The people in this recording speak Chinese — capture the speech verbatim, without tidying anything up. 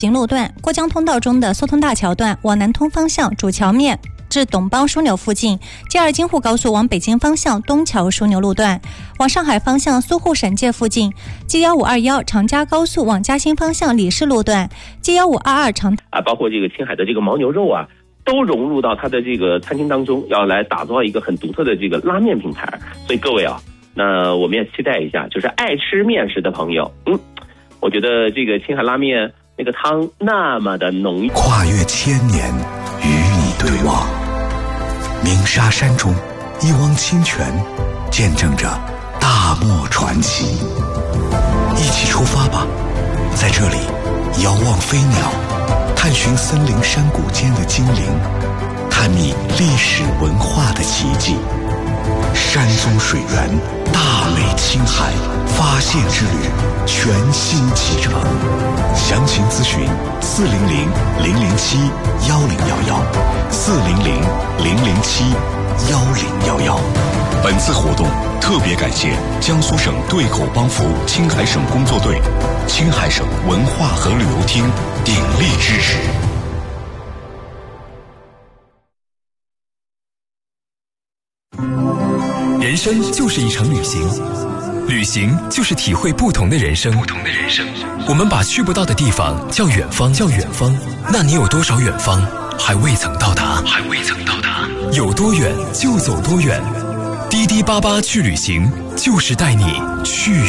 行路段，过江通道中的苏通大桥段往南通方向主桥面至董邦枢纽附近， J 二 京沪高速往北京方向东桥枢纽路段，往上海方向苏沪省界附近， G 一五二一长嘉高速往嘉兴方向李氏路段， G 一五二二长啊，包括这个青海的这个牦牛肉啊，都融入到它的这个餐厅当中，要来打造一个很独特的这个拉面品牌。所以各位啊，那我们也期待一下，就是爱吃面食的朋友，嗯，我觉得这个青海拉面那个汤那么的浓郁， 跨越千年与你对望，鸣沙山中一汪清泉见证着大漠传奇。一起出发吧，在这里遥望飞鸟，探寻森林山谷间的精灵，探秘历史文化的奇迹。山宗水源，大美青海，发现之旅全新启程。详情咨询四零零零零七幺零幺幺，四零零零零七幺零幺幺。本次活动特别感谢江苏省对口帮扶青海省工作队、青海省文化和旅游厅鼎力支持。 人生就是一场旅行，旅行就是体会不同的人生。不同的人生，我们把去不到的地方叫远方，叫远方。那你有多少远方还未曾到达？还未曾到达，有多远就走多远。滴滴八八去旅行，就是带你去